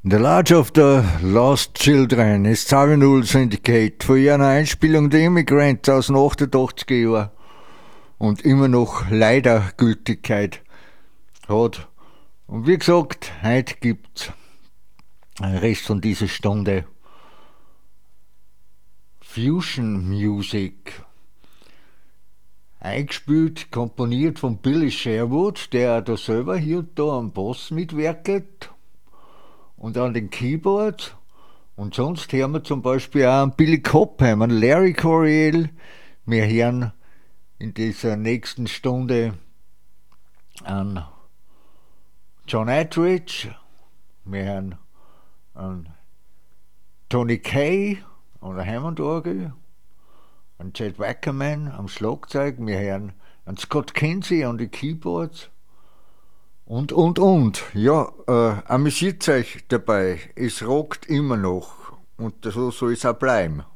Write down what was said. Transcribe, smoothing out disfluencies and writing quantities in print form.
The Lodge of the Lost Children ist Null Syndicate von ihrer Einspielung der Immigrants aus den 88er Jahren und immer noch leider Gültigkeit hat. Und wie gesagt, heute gibt's den Rest von dieser Stunde Fusion Music. Eingespielt, komponiert von Billy Sherwood, der da selber hier und da am Bass mitwerkelt und an den Keyboards. Und sonst hören wir zum Beispiel auch an Billy Cobham, an Larry Coryell. Wir hören in dieser nächsten Stunde an John Attridge, wir hören an Tony Kaye an der Hammond-Orgel, an Chet Wackerman am Schlagzeug, wir hören an Scott Kinsey an die Keyboards und. Ja, amüsiert euch dabei, es rockt immer noch und so soll es auch bleiben.